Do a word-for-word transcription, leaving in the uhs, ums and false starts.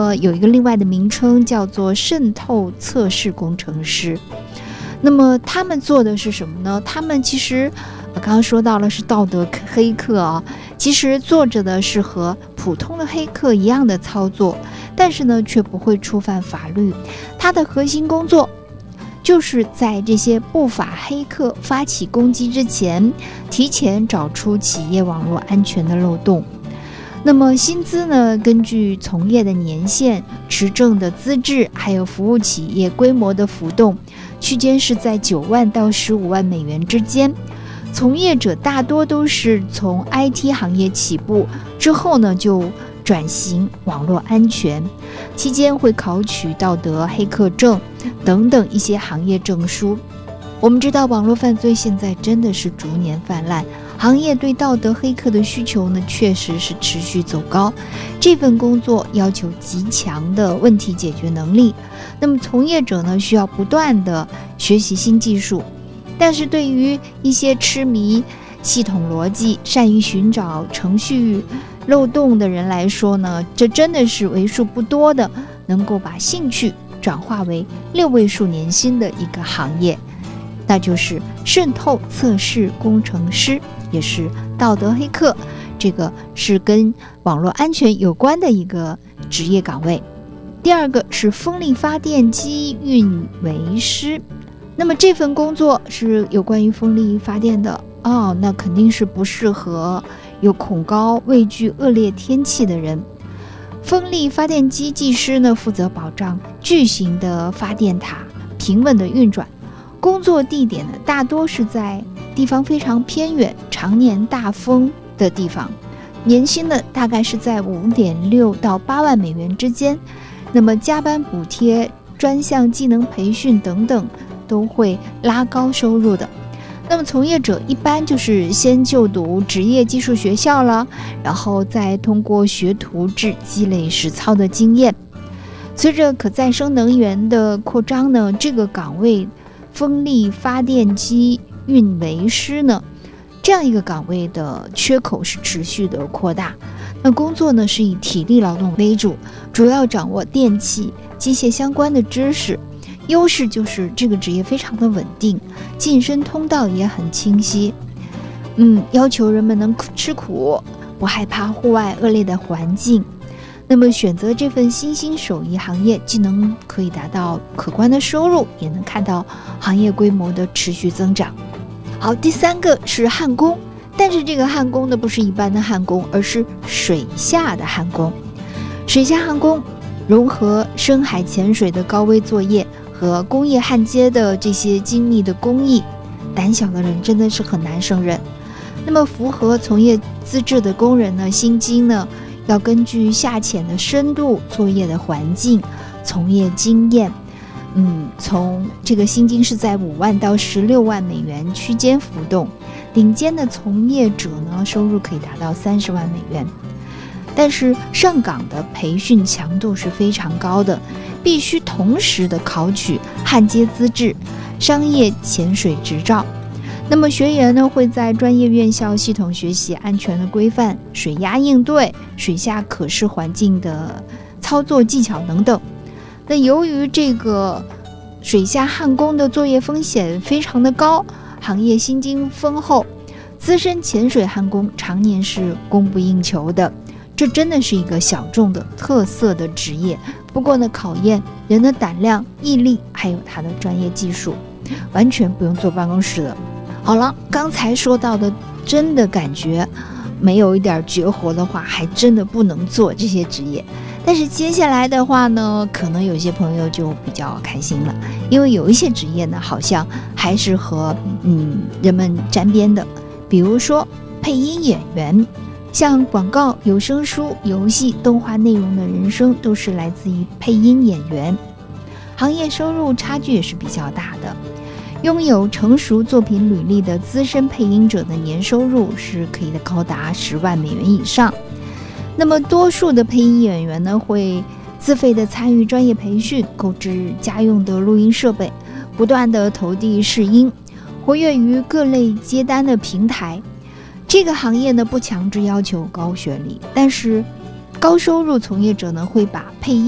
么有一个另外的名称叫做渗透测试工程师。那么他们做的是什么呢？他们其实我刚刚说到了是道德黑客啊，其实做着的是和普通的黑客一样的操作，但是呢却不会触犯法律。他的核心工作就是在这些不法黑客发起攻击之前，提前找出企业网络安全的漏洞。那么薪资呢，根据从业的年限、持证的资质，还有服务企业规模的浮动，区间是在九万到十五万美元之间。从业者大多都是从 I T 行业起步，之后呢就转型网络安全，期间会考取道德黑客证等等一些行业证书。我们知道网络犯罪现在真的是逐年泛滥，行业对道德黑客的需求呢确实是持续走高。这份工作要求极强的问题解决能力，那么从业者呢需要不断的学习新技术。但是对于一些痴迷系统逻辑、善于寻找程序漏洞的人来说呢，这真的是为数不多的能够把兴趣转化为六位数年薪的一个行业，那就是渗透测试工程师，也是道德黑客，这个是跟网络安全有关的一个职业岗位。第二个是风力发电机运维师，那么这份工作是有关于风力发电的哦，那肯定是不适合有恐高、畏惧恶劣天气的人。风力发电机技师呢，负责保障巨型的发电塔平稳的运转，工作地点呢大多是在地方非常偏远、常年大风的地方，年薪呢大概是在五点六到八万美元之间。那么加班补贴、专项技能培训等等都会拉高收入的。那么从业者一般就是先就读职业技术学校了，然后再通过学徒制积累实操的经验。随着可再生能源的扩张呢，这个岗位风力发电机运维师呢，这样一个岗位的缺口是持续的扩大。那工作呢是以体力劳动为主，主要掌握电气、机械相关的知识。优势就是这个职业非常的稳定，晋升通道也很清晰。嗯，要求人们能吃苦，不害怕户外恶劣的环境。那么选择这份新兴手艺行业，既能可以达到可观的收入，也能看到行业规模的持续增长。好，第三个是焊工，但是这个焊工呢不是一般的焊工，而是水下的焊工。水下焊工融合深海潜水的高危作业和工业焊接的这些精密的工艺，胆小的人真的是很难胜任。那么符合从业资质的工人呢，薪金呢要根据下潜的深度、作业的环境、从业经验，嗯，从这个薪金是在五万到十六万美元区间浮动。顶尖的从业者呢，收入可以达到三十万美元。但是上岗的培训强度是非常高的，必须同时的考取焊接资质、商业潜水执照。那么学员呢会在专业院校系统学习安全的规范、水压应对、水下可视环境的操作技巧等等。那由于这个水下焊工的作业风险非常的高，行业薪金丰厚，资深潜水焊工常年是供不应求的。这真的是一个小众的特色的职业，不过呢，考验人的胆量、毅力，还有他的专业技术，完全不用坐办公室的。好了，刚才说到的，真的感觉没有一点绝活的话，还真的不能做这些职业。但是接下来的话呢，可能有些朋友就比较开心了，因为有一些职业呢，好像还是和嗯人们沾边的，比如说配音演员。像广告、有声书、游戏、动画内容的人声都是来自于配音演员，行业收入差距也是比较大的。拥有成熟作品履历的资深配音者的年收入是可以的高达十万美元以上。那么多数的配音演员呢，会自费的参与专业培训，购置家用的录音设备，不断的投递试音，活跃于各类接单的平台。这个行业呢不强制要求高学历，但是高收入从业者呢会把配音